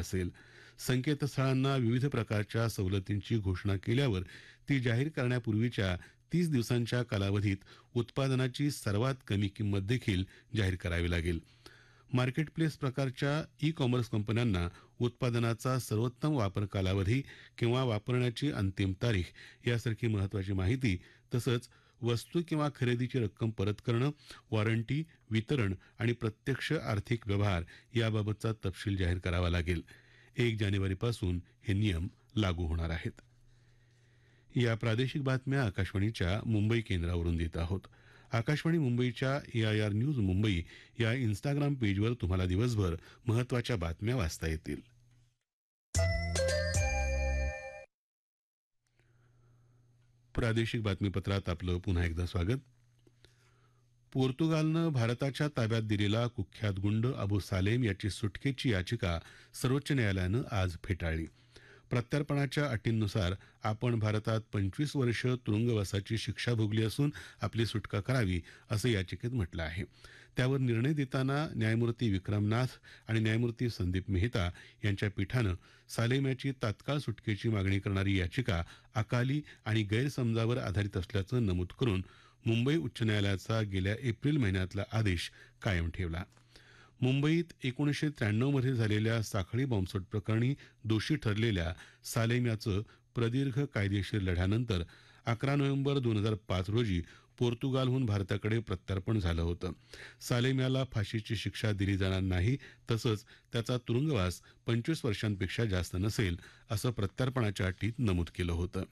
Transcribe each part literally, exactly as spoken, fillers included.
असेल. संकेतस्थळांना विविध प्रकारच्या सवलतींची घोषणा केल्यावर ती जाहीर करण्यापूर्वीच्या तीस दिवसांच्या कालावधीत उत्पादनाची सर्वात कमी किंमत देखील जाहीर करावी लागेल. मार्केट प्लेस प्रकारच्या ई कॉमर्स कंपन्यांना उत्पादनाचा सर्वोत्तम वापर कालावधी किंवा वापरण्याची अंतिम तारीख यासारखी महत्त्वाची माहिती तसंच वस्तू किंवा खरेदीची रक्कम परत करणं, वॉरंटी, वितरण आणि प्रत्यक्ष आर्थिक व्यवहार याबाबतचा तपशील जाहीर करावा लागेल. एक जानेवारीपासून हे नियम लागू होणार आहेत. या प्रादेशिक बातम्या आकाशवाणीच्या मुंबई केंद्रावरून देत आहोत. आकाशवाणी मुंबईच्या एआयआर न्यूज मुंबई या इन्स्टाग्राम पेजवर तुम्हाला दिवसभर महत्त्वाच्या बातम्या वाचता येतील. प्रादेशिक बातमीपत्रात आपलं पुन्हा एकदा स्वागत. पोर्तुगालनं भारताच्या ताब्यात दिलेला कुख्यात गुंड अबू सालेम याची सुटकेची याचिका सर्वोच्च न्यायालयानं आज फेटाळली. प्रत्यार्पणाच्या अटींनुसार आपण भारतात पंचवीस वर्ष तुरुंगवासाची शिक्षा भोगली असून आपली सुटका करावी असं याचिकेत म्हटलं आहे. त्यावर निर्णय देताना न्यायमूर्ती विक्रमनाथ आणि न्यायमूर्ती संदीप मेहता यांच्या पीठानं सालेम याची तात्काळ सुटकेची मागणी करणारी याचिका अकाली आणि गैरसमजावर आधारित असल्याचं नमूद करून मुंबई उच्च न्यायालयाचा गेल्या एप्रिल महिन्यातला आदेश कायम ठेवला. मुंबईत एकोणीसशे त्र्याण्णवमध्ये झालेल्या साखळी बॉम्बस्फोट प्रकरणी दोषी ठरलेल्या सालेम याचं प्रदीर्घ कायदेशीर लढ्यानंतर अकरा नोव्हेंबर दोन हजार पाच रोजी पोर्तुगालहून भारताकडे प्रत्यार्पण झालं होतं. सालेम याला फाशीची शिक्षा दिली जाणार नाही तसंच त्याचा तुरुंगवास पंचवीस वर्षांपेक्षा जास्त नसेल असं प्रत्यार्पणाच्या अटीत नमूद केलं होतं.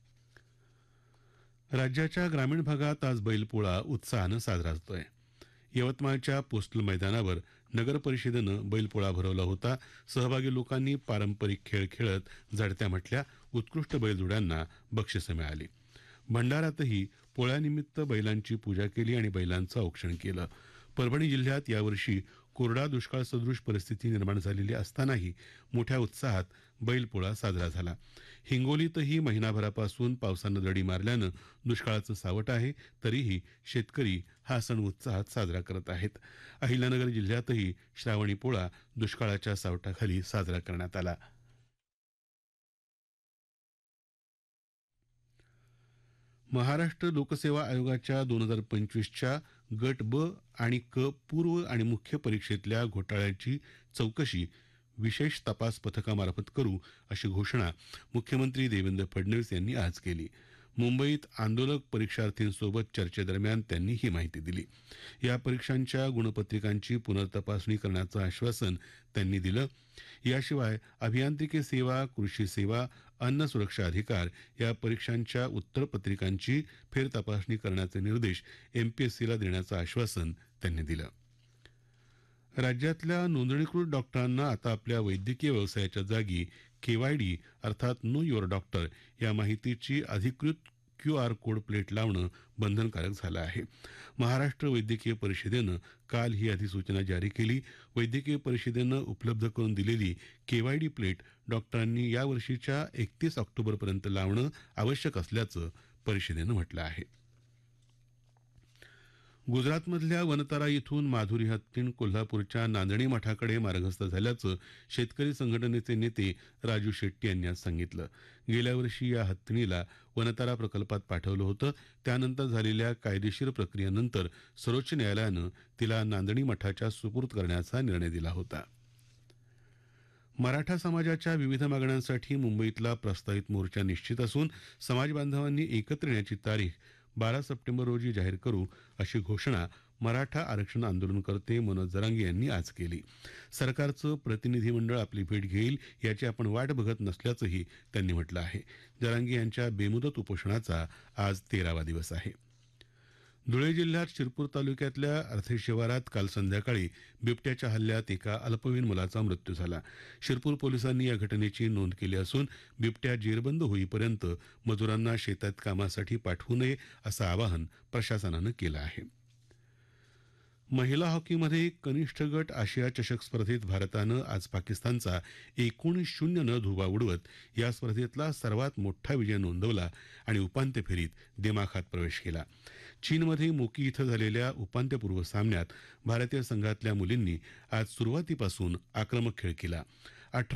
राज्याच्या ग्रामीण भागात आज बैलपोळा उत्साहानं साजरा होतोय. यवतमाळच्या पोस्टल मैदानावर नगर परिषदेनं बैलपोळा भरवला होता. सहभागी लोकांनी पारंपरिक खेळ खेळत झडत्या म्हटल्या. उत्कृष्ट बैलजोड्यांना बक्षिसं मिळाली. भंडाऱ्यातही पोळ्यानिमित्त बैलांची पूजा केली आणि बैलांचं औक्षण केलं. परभणी जिल्ह्यात यावर्षी कोरडा दुष्काळ सदृश परिस्थिती निर्माण झालेली असतानाही मोठ्या उत्साहात बैलपोळा साजरा झाला. हिंगोलीतही महिनाभरापासून पावसानं दडी मारल्यानं दुष्काळाचं सावट आहे, तरीही शेतकरी हा सण उत्साहात साजरा करत आहेत. अहिल्यानगर जिल्ह्यातही श्रावणी पोळा दुष्काळाच्या सावटाखाली साजरा करण्यात आला. महाराष्ट्र लोकसेवा आयोगाच्या दोन हजार पंचवीसच्या गट ब आणि क पूर्व आणि मुख्य परीक्षेतल्या घोटाळ्याची चौकशी विशेष तपास पथकामार्फत करू अशी घोषणा मुख्यमंत्री देवेंद्र फडणवीस यांनी आज केली. मुंबईत आंदोलक परीक्षार्थींसोबत चर्चेदरम्यान त्यांनी ही माहिती दिली. या परीक्षांच्या गुणपत्रिकांची पुनर्तपासणी करण्याचं आश्वासन त्यांनी दिलं. याशिवाय अभियांत्रिकी सेवा, कृषी सेवा, अन्न सुरक्षा अधिकार या परीक्षांच्या उत्तरपत्रिकांची फेरतपासणी करण्याचे निर्देश एमपीएससीला देण्याचं आश्वासन त्यांनी दिलं. राज्यातल्या नोंदणीकृत डॉक्टरांना आता आपल्या वैद्यकीय व्यवसायाच्या जागी केवायडी अर्थात नो युअर डॉक्टर या माहितीची अधिकृत क्यू आर कोड प्लेट लावणं बंधनकारक झालं आहे. महाराष्ट्र वैद्यकीय परिषदेनं काल ही अधिसूचना जारी केली. वैद्यकीय परिषदेनं उपलब्ध करून दिलेली केवायडी प्लेट डॉक्टरांनी यावर्षीच्या एकतीस ऑक्टोबरपर्यंत लावणं आवश्यक असल्याचं परिषदेनं म्हटलं आहे. गुजरातमधल्या वनतारा इथून माधुरी हत्तीण कोल्हापूरच्या नांदणी मठाकडे मार्गस्थ झाल्याचं शेतकरी संघटनेचे नेते राजू शेट्टी यांनी आज सांगितलं. गेल्या वर्षी या हत्तीणीला वनतारा प्रकल्पात पाठवलं होतं. त्यानंतर झालेल्या कायदेशीर प्रक्रियेनंतर सर्वोच्च न्यायालयानं तिला नांदणी मठाच्या सुपूर्द करण्याचा निर्णय दिला होता. मराठा समाजाच्या विविध मागण्यांसाठी मुंबईतला प्रस्तावित मोर्चा निश्चित असून समाज बांधवांनी एकत्र येण्याची तारीख बारा सप्टेंबर रोजी जाहीर करू अशी घोषणा मराठा आरक्षण आंदोलनकर्ते मनोज जरांगे यांनी आज केली. सरकारचं प्रतिनिधिमंडळ आपली भेट घेईल याची आपण वाट बघत नसल्याचंही त्यांनी म्हटलं आहे. जरांगे यांच्या बेमुदत उपोषणाचा आज तेरावा दिवस आहे. धुळे जिल्ह्यात शिरपूर तालुक्यातल्या अर्थे शिवारात काल संध्याकाळी बिबट्याच्या हल्ल्यात एका अल्पवयीन मुलाचा मृत्यू झाला. शिरपूर पोलिसांनी या घटनेची नोंद केली असून बिबट्या जेरबंद होईपर्यंत मजुरांना शेतात कामासाठी पाठवू नये असं आवाहन प्रशासनानं केलं आहे. महिला हॉकीमध्ये कनिष्ठ गट आशिया चषक स्पर्धेत भारतानं आज पाकिस्तानचा एकोणीस शून्य न धुव्वा उडवत या स्पर्धेतला सर्वात मोठा विजय नोंदवला आणि उपांत्य फेरीत दिमाखात प्रवेश केला. चीनमध्ये मोकी इथं झालेल्या उपांत्यपूर्व सामन्यात भारतीय संघातल्या मुलींनी आज सुरुवातीपासून आक्रमक खेळ केला.